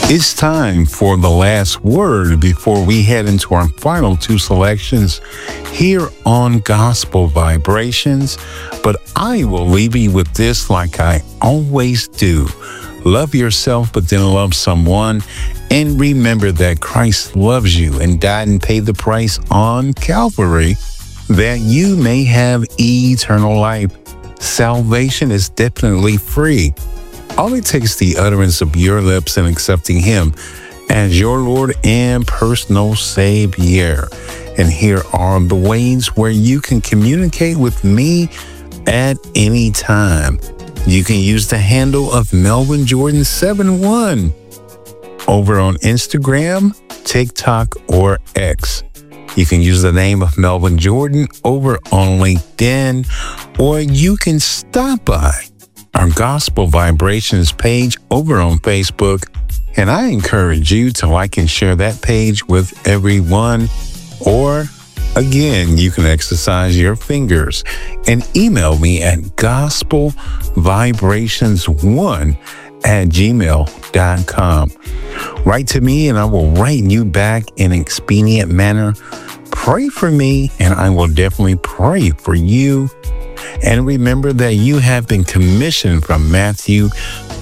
It's time for the last word before we head into our final two selections here on Gospel Vibrations. But I will leave you with this like I always do. Love yourself, but then love someone. And remember that Christ loves you and died and paid the price on Calvary that you may have eternal life. Salvation is definitely free. All it takes is the utterance of your lips and accepting Him as your Lord and personal Savior. And here are the ways where you can communicate with me at any time. You can use the handle of Melvin Jordan 71 over on Instagram, TikTok, or X. You can use the name of Melvin Jordan over on LinkedIn, or you can stop by our Gospel Vibrations page over on Facebook. And I encourage you to like and share that page with everyone. Or again, you can exercise your fingers and email me at gospelvibrations1@gmail.com. Write to me and I will write you back in an expedient manner. Pray for me and I will definitely pray for you. And remember that you have been commissioned from Matthew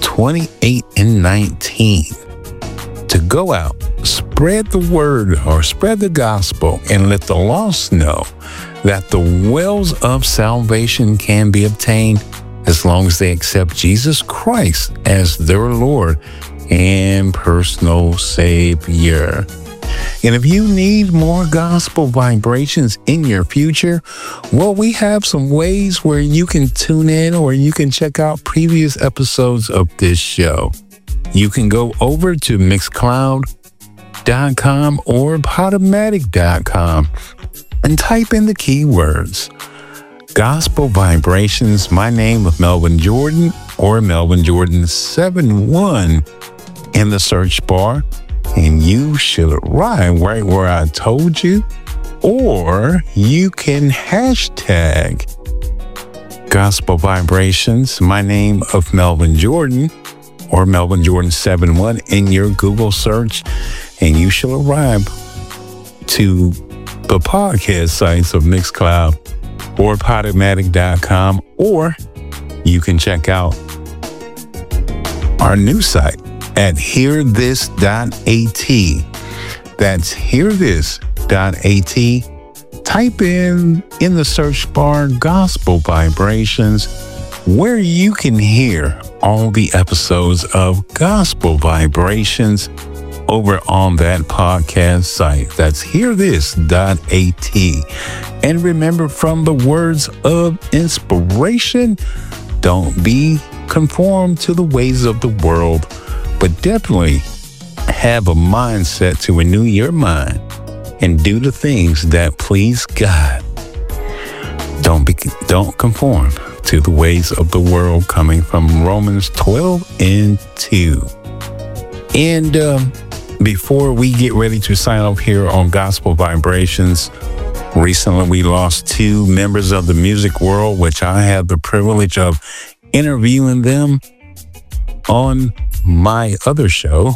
28:19 to go out, spread the word or spread the gospel, and let the lost know that the wells of salvation can be obtained as long as they accept Jesus Christ as their Lord and personal Savior. And if you need more gospel vibrations in your future, well, we have some ways where you can tune in or you can check out previous episodes of this show. You can go over to Mixcloud.com or Podomatic.com and type in the keywords Gospel Vibrations, my name of Melvin Jordan, or Melvin Jordan 71 in the search bar. And you should arrive right where I told you. Or you can hashtag Gospel Vibrations, my name of Melvin Jordan, or Melvin Jordan 71 in your Google search. And you shall arrive to the podcast sites of Mixcloud or Podomatic.com. Or you can check out our new site at hearthis.at. That's hearthis.at. Type in the search bar Gospel Vibrations, where you can hear all the episodes of Gospel Vibrations over on that podcast site. That's hearthis.at. And remember, from the words of inspiration, don't be conformed to the ways of the world, but definitely have a mindset to renew your mind and do the things that please God. Don't conform to the ways of the world, coming from Romans 12:2. And before we get ready to sign off here on Gospel Vibrations, recently we lost two members of the music world, which I had the privilege of interviewing them on my other show,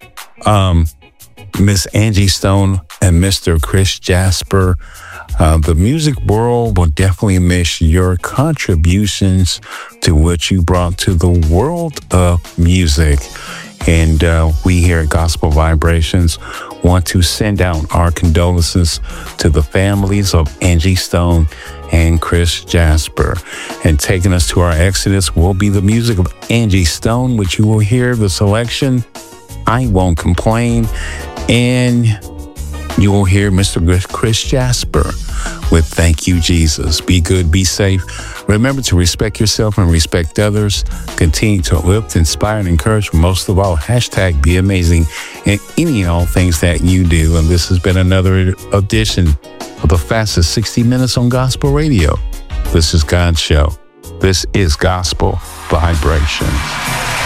Miss Angie Stone and Mr. Chris Jasper. The music world will definitely miss your contributions to what you brought to the world of music. And we here at Gospel Vibrations want to send out our condolences to the families of Angie Stone and Chris Jasper. And taking us to our exodus will be the music of Angie Stone, which you will hear the selection I Won't Complain. And you will hear Mr. Chris Jasper with Thank You, Jesus. Be good, be safe. Remember to respect yourself and respect others. Continue to uplift, inspire, and encourage. Most of all, hashtag be amazing in any and all things that you do. And this has been another edition of the fastest 60 minutes on gospel radio. This is God's show. This is Gospel Vibrations.